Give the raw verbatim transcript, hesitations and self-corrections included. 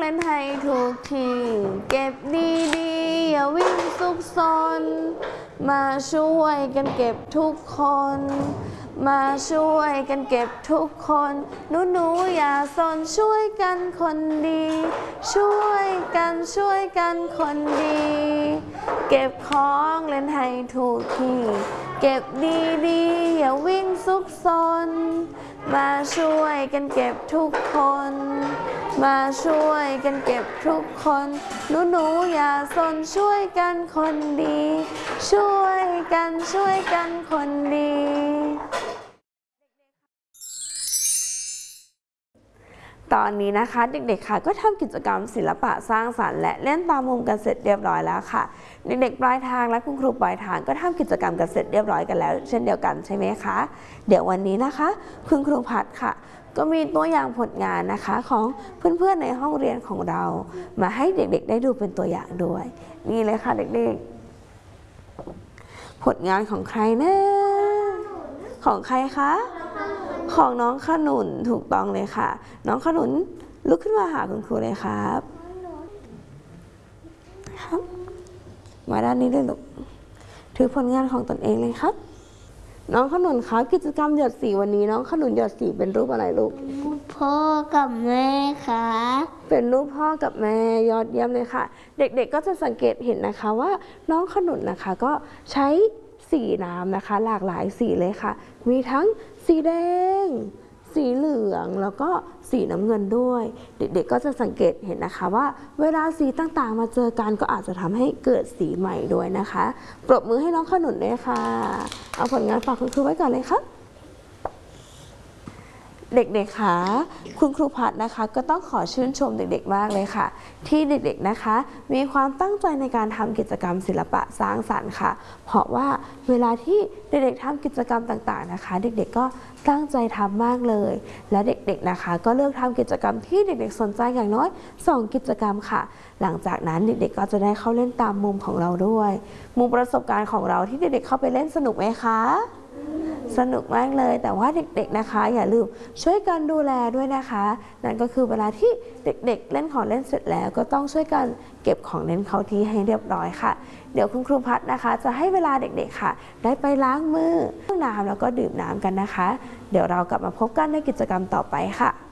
เล่นให้ถูกที่เก็บดีๆอย่าวิ่งซุกซนมาช่วยกันเก็บทุกคนมาช่วยกันเก็บทุกคนหนูหนูอย่าสนช่วยกันคนดีช่วยกันช่วยกันคนดีเก็บของเล่นให้ถูกที่เก็บดีๆอย่าวิ่งซุกซนมาช่วยกันเก็บทุกคนมาช่วยกันเก็บทุกคนหนูหนูอย่าสนช่วยกันคนดีช่วยกันช่วยกันคนดีตอนนี้นะคะเด็กๆค่ะก็ทำกิจกรรมศิลปะสร้างสรรค์และเล่นตามมุมกันเสร็จเรียบร้อยแล้วค่ะเด็กๆปลายทางและคุณครูปลายทางก็ทำกิจกรรมกันเสร็จเรียบร้อยกันแล้วเช่นเดียวกันใช่ไหมคะเดี๋ยววันนี้นะคะคุณครูพัดค่ะก็มีตัวอย่างผลงานนะคะของเพื่อนๆในห้องเรียนของเรามาให้เด็กๆได้ดูเป็นตัวอย่างด้วยนี่เลยค่ะเด็กๆผลงานของใครนะของใครคะของน้องขนุนถูกต้องเลยค่ะน้องขนุนลุกขึ้นมาหาคุณครูเลยครับครับมาด้านนี้เลยลูกถือผลงานของตนเองเลยครับน้องขนุนครับกิจกรรมหยดสีวันนี้น้องขนุนหยดสีเป็นรูปอะไรลูกรูปพ่อกับแม่ค่ะเป็นรูปพ่อกับแม่ยอดเยี่ยมเลยค่ะเด็กๆก็จะสังเกตเห็นนะคะว่าน้องขนุนนะคะก็ใช้สีน้ำนะคะหลากหลายสีเลยค่ะมีทั้งสีแดงสีเหลืองแล้วก็สีน้ำเงินด้วยเด็กๆก็จะสังเกตเห็นนะคะว่าเวลาสีต่างๆมาเจอกันก็อาจจะทำให้เกิดสีใหม่ด้วยนะคะปรบมือให้น้องขนุนด้วยค่ะเอาผลงานฝากคุณครูไว้ก่อนเลยค่ะเด็กๆค่ะคุณครูพัดนะคะก็ต้องขอชื่นชมเด็กๆมากเลยค่ะที่เด็กๆนะคะมีความตั้งใจในการทำกิจกรรมศิลปะสร้างสรรค์ค่ะเพราะว่าเวลาที่เด็กๆทำกิจกรรมต่างๆนะคะเด็กๆก็ตั้งใจทำมากเลยและเด็กๆนะคะก็เลือกทำกิจกรรมที่เด็กๆสนใจอย่างน้อยสองกิจกรรมค่ะหลังจากนั้นเด็กๆก็จะได้เข้าเล่นตามมุมของเราด้วยมุมประสบการณ์ของเราที่เด็กๆเข้าไปเล่นสนุกไหมคะสนุกมากเลยแต่ว่าเด็กๆนะคะอย่าลืมช่วยกันดูแลด้วยนะคะนั่นก็คือเวลาที่เด็กๆเล่นของเล่นเสร็จแล้วก็ต้องช่วยกันเก็บของเล่นเข้าที่ให้เรียบร้อยค่ะเดี๋ยวคุณครูพัดนะคะจะให้เวลาเด็กๆค่ะได้ไปล้างมือล้างน้ำแล้วก็ดื่มน้ำกันนะคะเดี๋ยวเรากลับมาพบกันในกิจกรรมต่อไปค่ะ